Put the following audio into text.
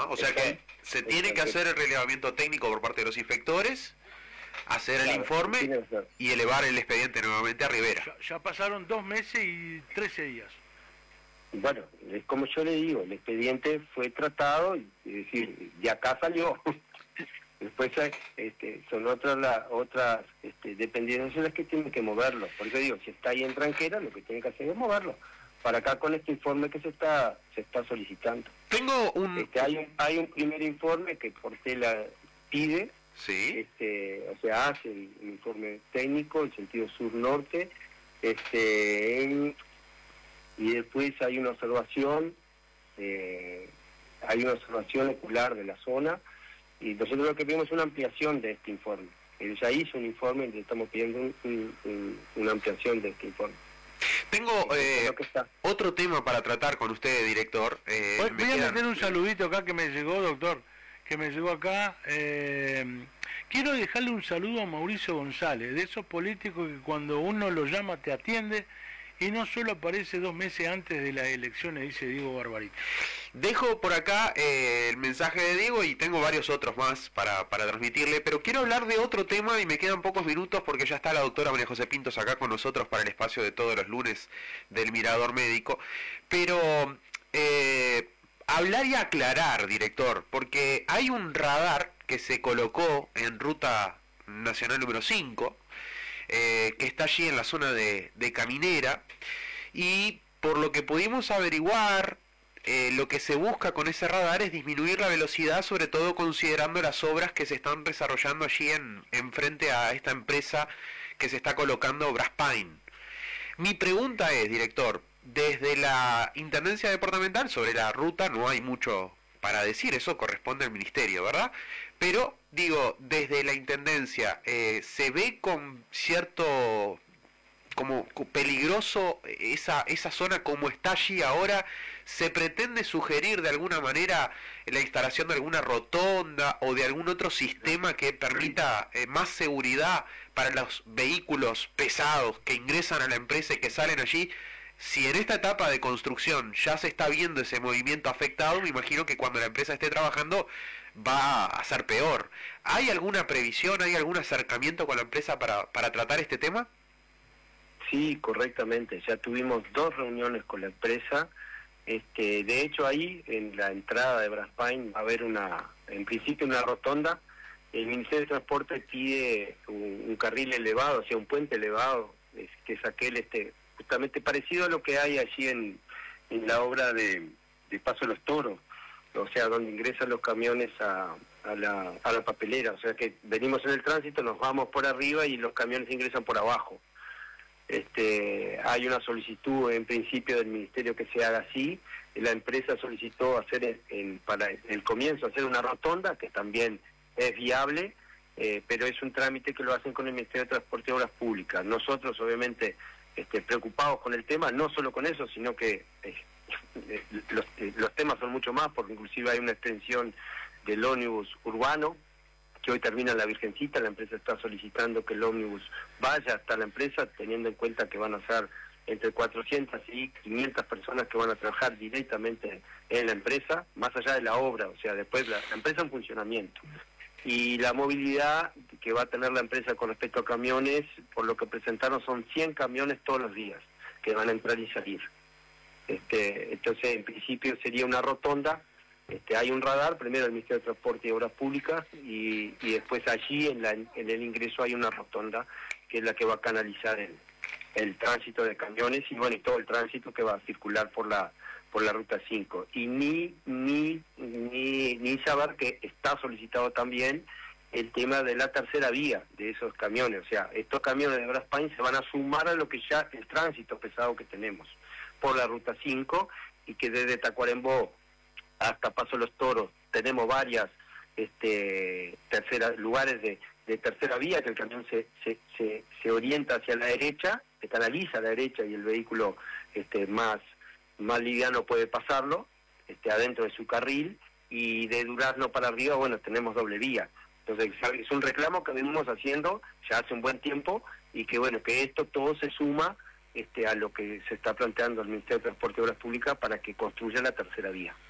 O sea que se tiene que hacer el relevamiento técnico por parte de los inspectores, hacer el informe y elevar el expediente nuevamente a Rivera. Ya pasaron 2 meses y 13 días. Bueno, es como yo le digo, el expediente fue tratado, es decir, de acá salió. Después son otras dependencias las que tienen que moverlo. Por eso digo, si está ahí en Tranquera, lo que tienen que hacer es moverlo para acá con este informe que se está solicitando. Tengo un... hay un primer informe que Portela pide, sí, o sea, hace el informe técnico, el sentido sur-norte, y después hay una observación ocular de la zona, y nosotros lo que pedimos es una ampliación de este informe. Él ya hizo un informe y le estamos pidiendo una ampliación de este informe. Tengo otro tema para tratar con usted, director. Voy a meter un saludito acá que me llegó, doctor, que me llegó acá. Quiero dejarle un saludo a Mauricio González, de esos políticos que cuando uno lo llama te atiende y no solo aparece 2 meses antes de las elecciones, dice Diego Barbarito. Dejo por acá el mensaje de Diego y tengo varios otros más para transmitirle, pero quiero hablar de otro tema y me quedan pocos minutos porque ya está la doctora María José Pintos acá con nosotros para el espacio de todos los lunes del Mirador Médico. Pero hablar y aclarar, director, porque hay un radar que se colocó en Ruta Nacional número 5, que está allí en la zona de Caminera, y por lo que pudimos averiguar, lo que se busca con ese radar es disminuir la velocidad, sobre todo considerando las obras que se están desarrollando allí en frente a esta empresa que se está colocando, Braspain. Mi pregunta es, director, desde la Intendencia Departamental sobre la ruta no hay mucho para decir, eso corresponde al Ministerio, ¿verdad? Pero, digo, desde la Intendencia, ¿se ve con cierto, como peligroso esa zona como está allí ahora? ¿Se pretende sugerir de alguna manera la instalación de alguna rotonda o de algún otro sistema que permita más seguridad para los vehículos pesados que ingresan a la empresa y que salen allí? Si en esta etapa de construcción ya se está viendo ese movimiento afectado, me imagino que cuando la empresa esté trabajando va a ser peor. ¿Hay alguna previsión, hay algún acercamiento con la empresa para tratar este tema? Sí, correctamente. Ya tuvimos 2 reuniones con la empresa. De hecho, ahí en la entrada de Braspain va a haber en principio una rotonda. El Ministerio de Transporte pide un carril elevado, o sea, un puente elevado, que es aquel justamente parecido a lo que hay allí en la obra de Paso de los Toros, o sea, donde ingresan los camiones a la papelera, o sea que venimos en el tránsito, nos vamos por arriba y los camiones ingresan por abajo. Hay una solicitud en principio del Ministerio que se haga así. La empresa solicitó hacer para el comienzo hacer una rotonda, que también es viable, pero es un trámite que lo hacen con el Ministerio de Transporte y Obras Públicas. Nosotros, obviamente, preocupados con el tema, no solo con eso, sino que los temas son mucho más, porque inclusive hay una extensión del ómnibus urbano, que hoy termina en La Virgencita. La empresa está solicitando que el ómnibus vaya hasta la empresa, teniendo en cuenta que van a ser entre 400 y 500 personas que van a trabajar directamente en la empresa, más allá de la obra, o sea, después la empresa en funcionamiento. Y la movilidad que va a tener la empresa con respecto a camiones, por lo que presentaron, son 100 camiones todos los días que van a entrar y salir. Entonces, en principio sería una rotonda. Hay un radar, primero el Ministerio de Transporte y Obras Públicas, y después allí en el ingreso hay una rotonda que es la que va a canalizar el tránsito de camiones y bueno, y todo el tránsito que va a circular por la Ruta 5. Y ni saber que está solicitado también el tema de la tercera vía de esos camiones. O sea, estos camiones de Braspain se van a sumar a lo que ya el tránsito pesado que tenemos por la Ruta 5, y que desde Tacuarembó hasta Paso de los Toros tenemos varias lugares de tercera vía, que el camión se orienta hacia la derecha, se canaliza a la derecha y el vehículo más liviano puede pasarlo adentro de su carril, y de Durazno para arriba, bueno, tenemos doble vía. Entonces es un reclamo que venimos haciendo ya hace un buen tiempo, y que bueno, que esto todo se suma a lo que se está planteando el Ministerio de Transporte y Obras Públicas para que construya la tercera vía.